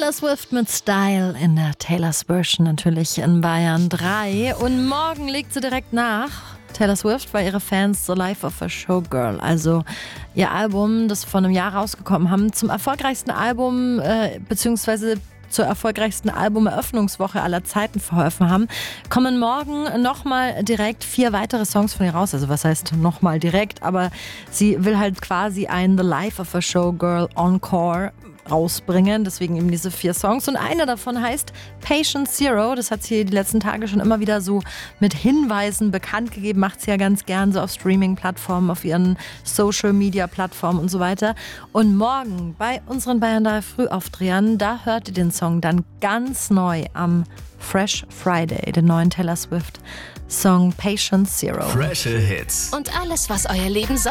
Taylor Swift mit Style in der Taylor's Version natürlich in Bayern 3. Und morgen legt sie direkt nach. Taylor Swift, weil ihre Fans The Life of a Showgirl, also ihr Album, das vor einem Jahr rausgekommen haben, zum erfolgreichsten Album beziehungsweise zur erfolgreichsten Albumeröffnungswoche aller Zeiten verholfen haben, kommen morgen nochmal direkt 4 weitere Songs von ihr raus. Also was heißt nochmal direkt, aber sie will halt quasi ein The Life of a Showgirl Encore rausbringen, deswegen eben diese 4 Songs und einer davon heißt Patient Zero, das hat sie die letzten Tage schon immer wieder so mit Hinweisen bekannt gegeben, macht sie ja ganz gern so auf Streaming-Plattformen, auf ihren Social-Media-Plattformen und so weiter und morgen bei unseren Bayern 3 Frühaufdrehern, da hört ihr den Song dann ganz neu am Fresh Friday, den neuen Taylor Swift Song Patient Zero. Freshe Hits. Und alles, was euer Leben